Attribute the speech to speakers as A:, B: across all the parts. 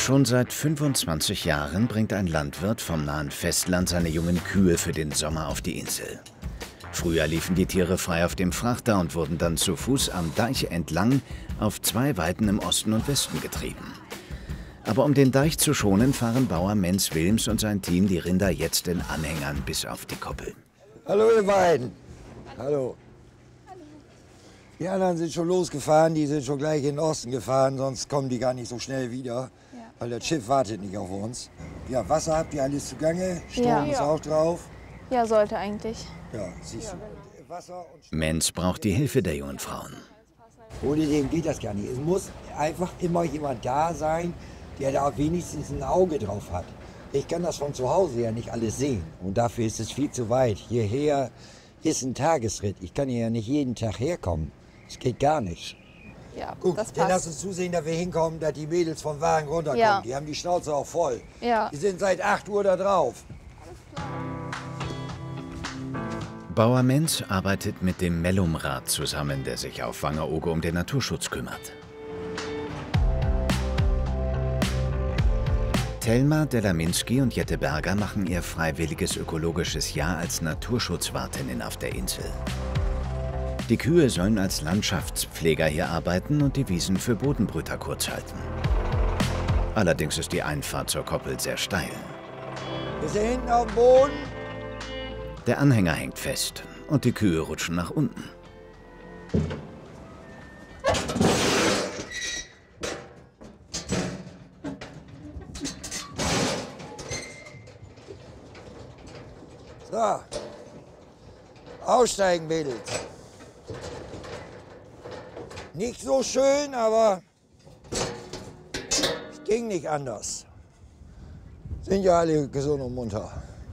A: Schon seit 25 Jahren bringt ein Landwirt vom nahen Festland seine jungen Kühe für den Sommer auf die Insel. Früher liefen die Tiere frei auf dem Frachter und wurden dann zu Fuß am Deich entlang auf 2 Weiden im Osten und Westen getrieben. Aber um den Deich zu schonen, fahren Bauer Menz Wilms und sein Team die Rinder jetzt in Anhängern bis auf die Koppel.
B: Hallo ihr beiden. Hallo. Die anderen sind schon losgefahren, die sind schon gleich in den Osten gefahren, sonst kommen die gar nicht so schnell wieder, weil das Schiff wartet nicht auf uns. Ja, Wasser habt ihr alles zugange, Strom ist auch drauf.
C: Ja, sollte eigentlich.
B: Ja, siehst du. Wasser und
A: Menz braucht die Hilfe der jungen Frauen.
B: ohne den geht das gar nicht. Es muss einfach immer jemand da sein, der da wenigstens ein Auge drauf hat. Ich kann das von zu Hause ja nicht alles sehen und dafür ist es viel zu weit. Hierher ist ein Tagesritt. Ich kann hier ja nicht jeden Tag herkommen. Das geht gar nicht.
C: Ja,
B: Gut,
C: das
B: dann lass
C: passt.
B: uns zusehen, dass wir hinkommen, dass die Mädels vom Wagen runterkommen.
C: Ja.
B: Die haben die Schnauze auch voll.
C: Ja.
B: Die sind seit 8 Uhr da drauf.
A: Bauer Menz arbeitet mit dem Mellumrat zusammen, der sich auf Wangerooge um den Naturschutz kümmert. Thelma Delaminski und Jette Berger machen ihr freiwilliges ökologisches Jahr als Naturschutzwartinnen auf der Insel. Die Kühe sollen als Landschaftspfleger hier arbeiten und die Wiesen für Bodenbrüter kurz halten. Allerdings ist die Einfahrt zur Koppel sehr steil.
B: Bis hier hinten auf dem Boden.
A: Der Anhänger hängt fest und die Kühe rutschen nach unten.
B: So. Aussteigen, Mädels. Nicht so schön, aber es ging nicht anders. Sind ja alle gesund und munter.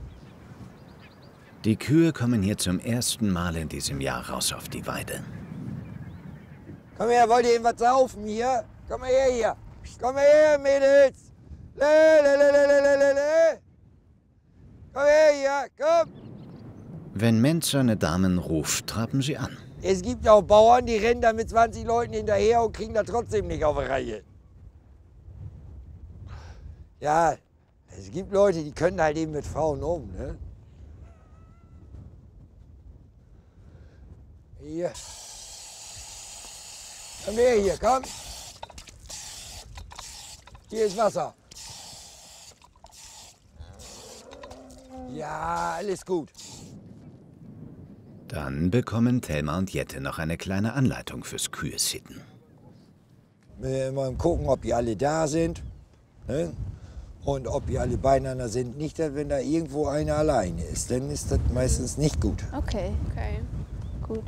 A: Die Kühe kommen hier zum ersten Mal in diesem Jahr raus auf die Weide.
B: Komm her, wollt ihr eben was saufen hier? Komm mal her hier. Komm mal her, Mädels. Le, le, le, le, le, le, le. Komm her hier, komm.
A: Wenn Menz seine Damen ruft, traben sie an.
B: Es gibt auch Bauern, die rennen da mit 20 Leuten hinterher und kriegen das trotzdem nicht auf die Reihe. Ja, es gibt Leute, die können halt eben mit Frauen um, ne? Hier. Komm her hier, komm. Hier ist Wasser. Ja, alles gut.
A: Dann bekommen Thelma und Jette noch eine kleine Anleitung fürs Kühe-Sitten.
B: Wir mal gucken, ob die alle da sind, ne? Und ob die alle beieinander sind. Nicht, dass wenn da irgendwo einer alleine ist, dann ist das meistens nicht gut.
C: Okay, gut.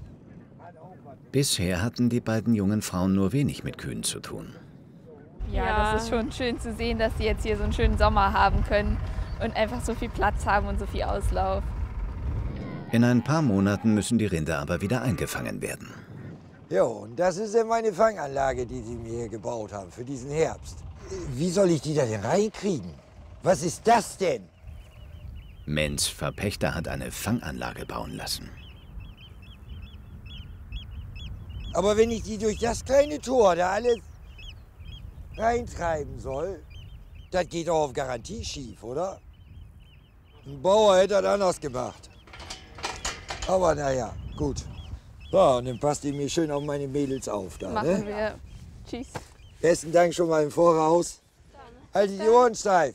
A: Bisher hatten die beiden jungen Frauen nur wenig mit Kühen zu tun.
D: Ja, das ist schon schön zu sehen, dass sie jetzt hier so einen schönen Sommer haben können und einfach so viel Platz haben und so viel Auslauf.
A: In ein paar Monaten müssen die Rinder aber wieder eingefangen werden.
B: Jo, und das ist ja meine Fanganlage, die sie mir hier gebaut haben für diesen Herbst. Wie soll ich die da denn reinkriegen? Was ist das denn?
A: Menz Verpächter hat eine Fanganlage bauen lassen.
B: Aber wenn ich die durch das kleine Tor da alles reintreiben soll, das geht doch auf Garantie schief, oder? Ein Bauer hätte das anders gemacht. Aber naja, gut. So, und dann passt ihr mir schön auf meine Mädels auf da,
D: Machen
B: ne?
D: wir. Tschüss.
B: Besten Dank schon mal im Voraus. Haltet die Ohren steif.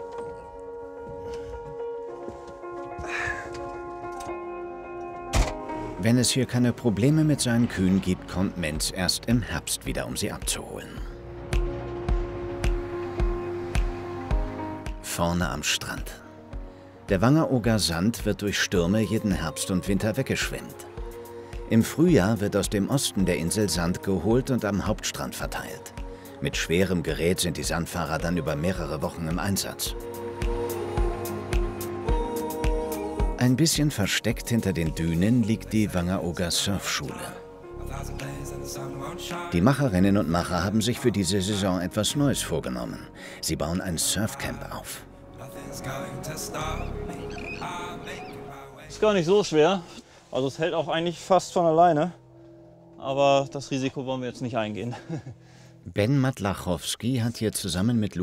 A: Wenn es hier keine Probleme mit seinen Kühen gibt, kommt Menz erst im Herbst wieder, um sie abzuholen. Vorne am Strand. Der Wangerooger Sand wird durch Stürme jeden Herbst und Winter weggeschwemmt. Im Frühjahr wird aus dem Osten der Insel Sand geholt und am Hauptstrand verteilt. Mit schwerem Gerät sind die Sandfahrer dann über mehrere Wochen im Einsatz. Ein bisschen versteckt hinter den Dünen liegt die Wangerooger Surfschule. Die Macherinnen und Macher haben sich für diese Saison etwas Neues vorgenommen. Sie bauen ein Surfcamp auf.
E: Ist gar nicht so schwer. Also es hält auch eigentlich fast von alleine. Aber das Risiko wollen wir jetzt nicht eingehen.
A: Ben Matlachowski hat hier zusammen mit